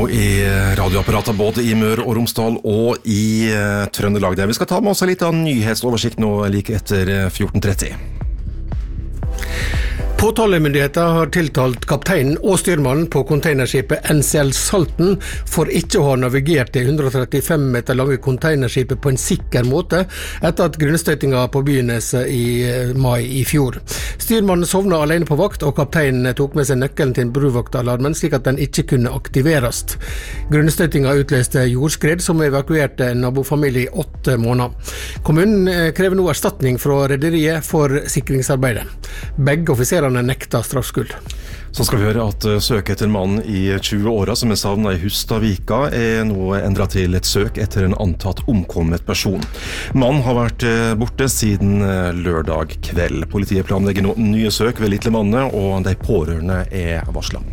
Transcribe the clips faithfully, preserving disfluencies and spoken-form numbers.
I radioapparatet både i Møre og Romsdal og i uh, Trøndelag der. Vi skal ta med oss en liten nyhetsoversikt nå like etter fjorten tretti. Påtalemyndigheter har tiltalt kapteinen og styrmannen på containerskipet N C L Salten for ikke å ha navigert det hundre og trettifem meter lange containerskipet på en sikker måte etter at grunnstøytinga på begynnelse i mai i fjor. Styrmannen sovna alene på vakt, og kapteinen tok med seg nøkkelen til bruvaktalarmen slik at den ikke kunne aktiveres. Grunnstøytinga utløste jordskred som evakuerte en nabofamilie i åtte måneder. Kommunen krever nå erstatning fra rederiet for sikringsarbeidet. Begge offiserene nekta straffskyld. Så skal vi høre at søk etter mannen i tjue åra som er savnet i Hustadvika er nå endret til et søk etter en antatt omkommet person. Mannen har vært borte siden lørdag kveld. Politiet planlegger nå nye søk ved Litlemannet, og de pårørende er varslet.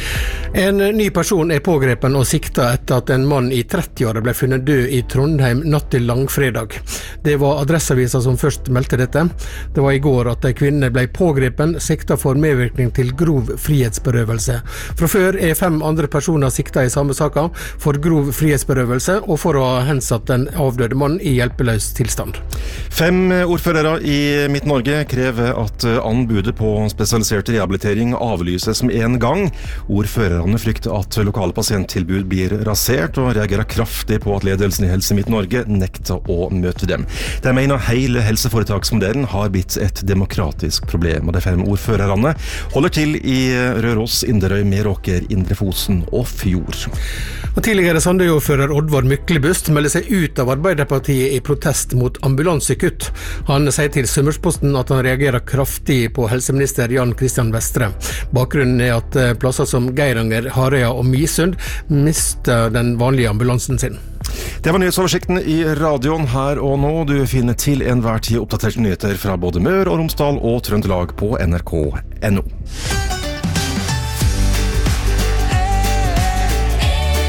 En ny person er pågrepen og sikta etter at en mann i tretti-åra ble funnet død i Trondheim natt til langfredag. Det var Adresseavisa som først meldte dette. Det var i går at en kvinne ble pågrepen, sikta for medvirkning til grov frihetsberøvelse. Fra før er fem andre personer sikta i samme saka for grov frihetsberøvelse og for å ha hensatt den avdøde mann i hjelpeløs tilstand. Fem ordførere i Midt-Norge krever at anbudet på spesialisert rehabilitering avlyses med en gang. Ordførerne frykter at lokale pasienttilbud blir rasert og reagerer kraftig på at ledelsen i Helse Midt-Norge nekter å møte dem. De mener hele helseforetaksmodellen har blitt et demokratisk problem, og de fem ordførerne holder til i Røros, Inderøy, Meråker, Indre Fosen og Fjord. Og tidligere Sandøy-ordfører Oddvar Myklebust melder seg ut av Arbeiderpartiet i protest mot ambulansekutt. Han sier til Sunnmørsposten at han reagerer kraftig på helseminister Jan Christian Vestre. Bakgrunnen er at plasser som Geiranger, Harøya og Misund mister den vanlige ambulansen sin. Det var nyhetsoversikten i radioen her og nå. Du finner til enhver tid oppdaterte nyheter fra både Møre og Romsdal og Trøndelag på N R K punktum N O.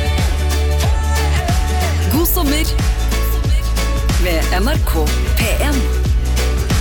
God sommer med N R K P en.